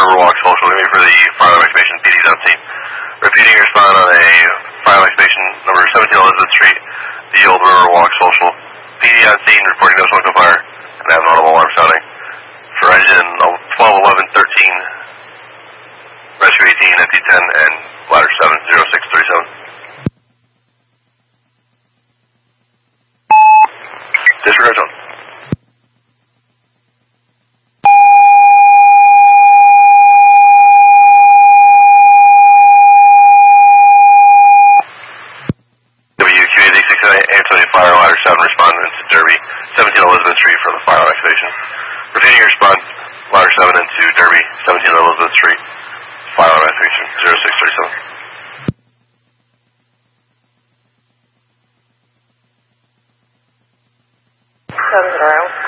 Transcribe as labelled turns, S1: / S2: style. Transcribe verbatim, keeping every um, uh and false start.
S1: Riverwalk Social, going to be for the fire alarm activation P D's on scene. Repeating your respond on a fire alarm activation number seventeen Elizabeth Street, the Old Riverwalk Social. P D on scene, reporting no smoke or fire, and have an audible alarm sounding. For engine twelve eleven thirteen, rescue eighteen, empty ten, and ladder seven zero six three seven. Disregard zone. W Q eight eight six eight twenty fire ladder seven responding to Derby, seventeen Elizabeth Street for the fire alarm activation. Repeating your response, ladder seven into Derby, seventeen Elizabeth Street, fire alarm activation zero six three seven.
S2: Seven zero.